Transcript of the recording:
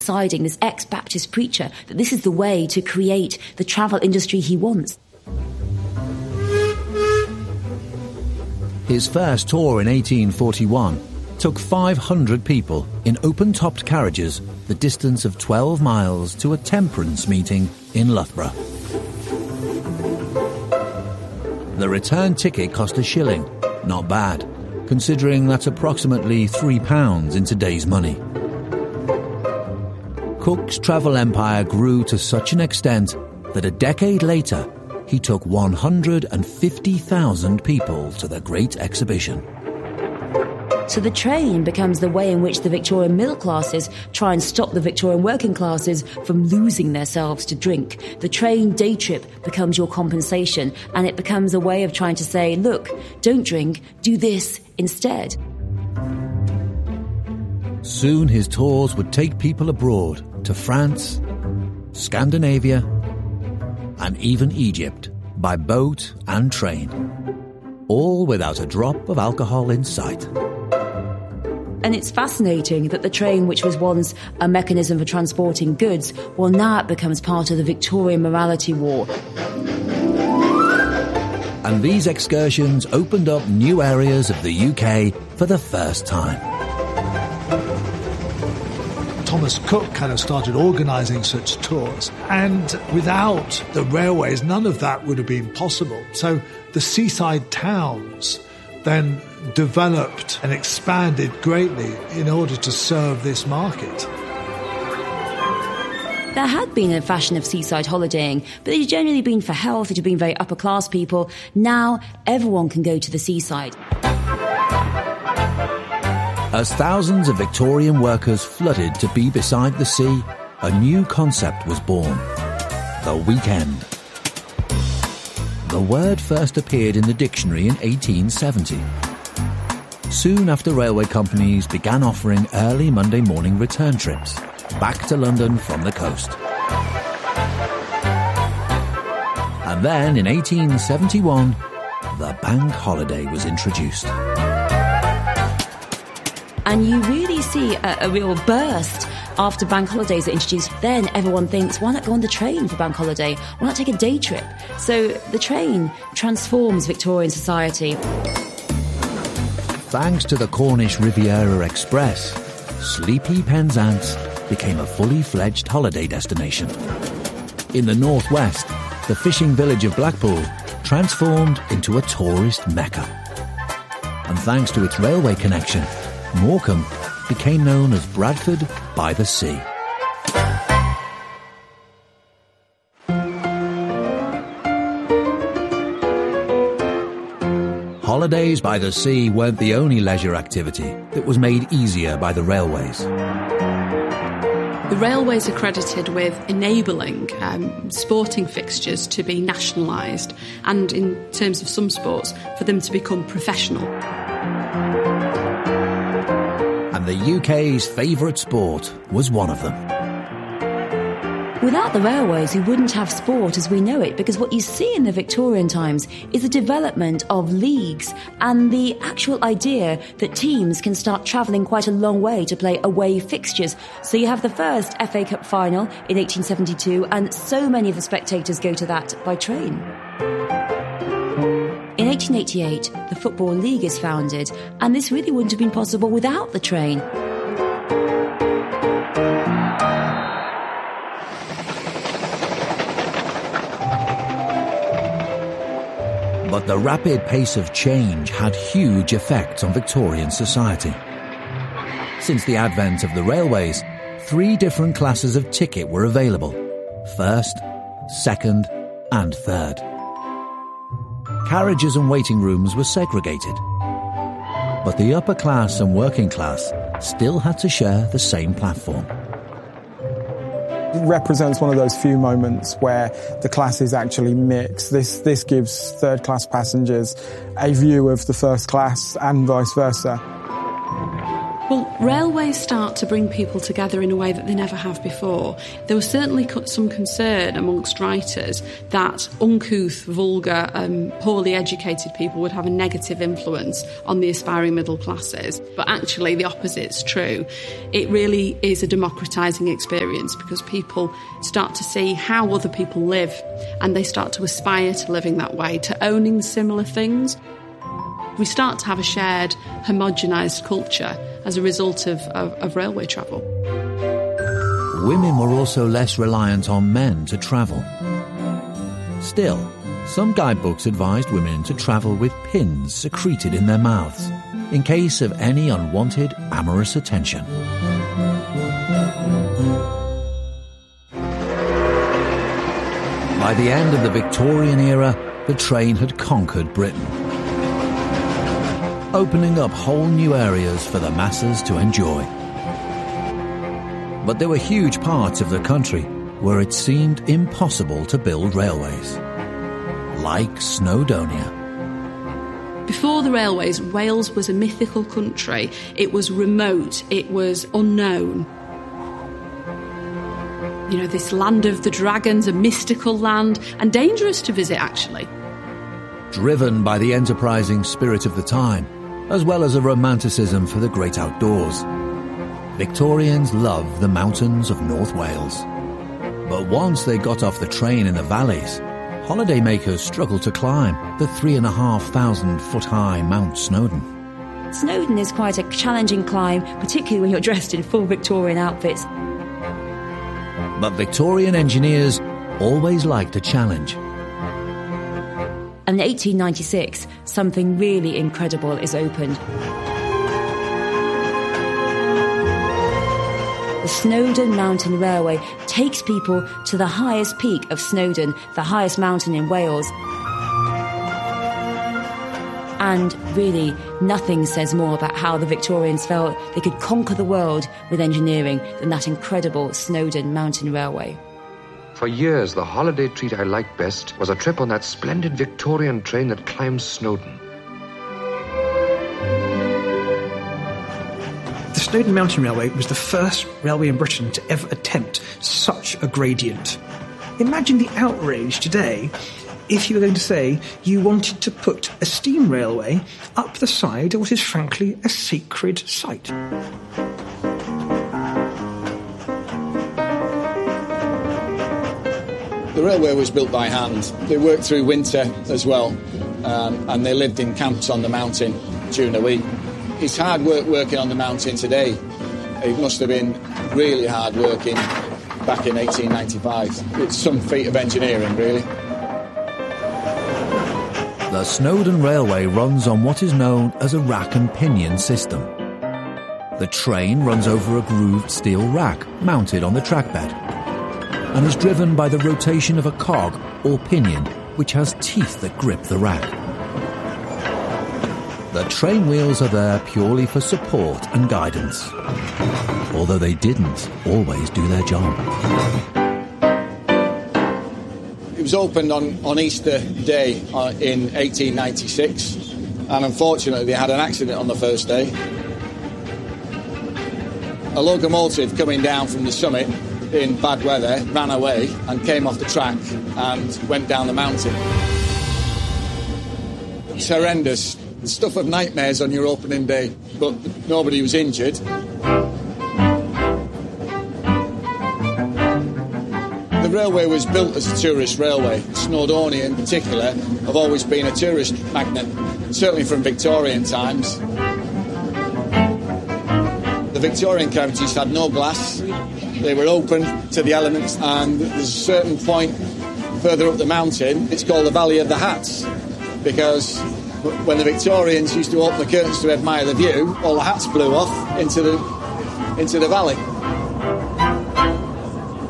deciding, this ex-Baptist preacher, that this is the way to create the travel industry he wants. His first tour in 1841 took 500 people in open-topped carriages the distance of 12 miles to a temperance meeting in Loughborough. The return ticket cost £1. Not bad, considering that's approximately £3 in today's money. Cook's travel empire grew to such an extent that a decade later, he took 150,000 people to the Great Exhibition. So the train becomes the way in which the Victorian middle classes try and stop the Victorian working classes from losing themselves to drink. The train day trip becomes your compensation, and it becomes a way of trying to say, look, don't drink, do this instead. Soon his tours would take people abroad to France, Scandinavia, and even Egypt by boat and train, all without a drop of alcohol in sight. And it's fascinating that the train, which was once a mechanism for transporting goods, well, now it becomes part of the Victorian morality war. And these excursions opened up new areas of the UK for the first time. Thomas Cook kind of started organising such tours, and without the railways, none of that would have been possible. So the seaside towns then developed and expanded greatly in order to serve this market. There had been a fashion of seaside holidaying, but it had generally been for health, it had been very upper-class people. Now everyone can go to the seaside. As thousands of Victorian workers flooded to be beside the sea, a new concept was born: the weekend. The word first appeared in the dictionary in 1870. Soon after, railway companies began offering early Monday morning return trips back to London from the coast. And then in 1871, the bank holiday was introduced. And you really see a real burst after bank holidays are introduced. Then everyone thinks, why not go on the train for bank holiday? Why not take a day trip? So the train transforms Victorian society. Thanks to the Cornish Riviera Express, sleepy Penzance became a fully fledged holiday destination. In the northwest, the fishing village of Blackpool transformed into a tourist mecca. And thanks to its railway connection, Morecambe became known as Bradford by the Sea. Holidays by the sea weren't the only leisure activity that was made easier by the railways. The railways are credited with enabling sporting fixtures to be nationalised, and in terms of some sports, for them to become professional. And the UK's favourite sport was one of them. Without the railways, we wouldn't have sport as we know it, because what you see in the Victorian times is the development of leagues and the actual idea that teams can start travelling quite a long way to play away fixtures. So you have the first FA Cup final in 1872, and so many of the spectators go to that by train. In 1888, the Football League is founded, and this really wouldn't have been possible without the train. But the rapid pace of change had huge effects on Victorian society. Since the advent of the railways, 3 different classes of ticket were available: first, second, and third. Carriages and waiting rooms were segregated. But the upper class and working class still had to share the same platform. It represents one of those few moments where the classes actually mix. This gives third-class passengers a view of the first class and vice versa. Well, railways start to bring people together in a way that they never have before. There was certainly some concern amongst writers that uncouth, vulgar, poorly educated people would have a negative influence on the aspiring middle classes. But actually, the opposite's true. It really is a democratising experience because people start to see how other people live and they start to aspire to living that way, to owning similar things. We start to have a shared, homogenised culture as a result of railway travel. Women were also less reliant on men to travel. Still, some guidebooks advised women to travel with pins secreted in their mouths in case of any unwanted amorous attention. By the end of the Victorian era, the train had conquered Britain, opening up whole new areas for the masses to enjoy. But there were huge parts of the country where it seemed impossible to build railways, like Snowdonia. Before the railways, Wales was a mythical country. It was remote, it was unknown. You know, this land of the dragons, a mystical land, and dangerous to visit, actually. Driven by the enterprising spirit of the time, as well as a romanticism for the great outdoors, Victorians loved the mountains of North Wales. But once they got off the train in the valleys, holidaymakers struggled to climb the 3,500-foot-high Mount Snowdon. Snowdon is quite a challenging climb, particularly when you're dressed in full Victorian outfits. But Victorian engineers always liked a challenge. And in 1896, something really incredible is opened. The Snowdon Mountain Railway takes people to the highest peak of Snowdon, the highest mountain in Wales. And really, nothing says more about how the Victorians felt they could conquer the world with engineering than that incredible Snowdon Mountain Railway. For years, the holiday treat I liked best was a trip on that splendid Victorian train that climbs Snowdon. The Snowdon Mountain Railway was the first railway in Britain to ever attempt such a gradient. Imagine the outrage today if you were going to say you wanted to put a steam railway up the side of what is frankly a sacred site. The railway was built by hand. They worked through winter as well, and they lived in camps on the mountain during the week. It's hard work working on the mountain today. It must have been really hard working back in 1895. It's some feat of engineering, really. The Snowdon Railway runs on what is known as a rack and pinion system. The train runs over a grooved steel rack mounted on the trackbed and is driven by the rotation of a cog or pinion which has teeth that grip the rack. The train wheels are there purely for support and guidance, although they didn't always do their job. It was opened on Easter Day in 1896, and unfortunately they had an accident on the first day. A locomotive coming down from the summit in bad weather ran away and came off the track and went down the mountain. It's horrendous. The stuff of nightmares on your opening day, but nobody was injured. The railway was built as a tourist railway. Snowdonia in particular have always been a tourist magnet, certainly from Victorian times. The Victorian carriages had no glass. They were open to the elements, and there's a certain point further up the mountain, it's called the Valley of the Hats, because when the Victorians used to open the curtains to admire the view, all the hats blew off into the valley.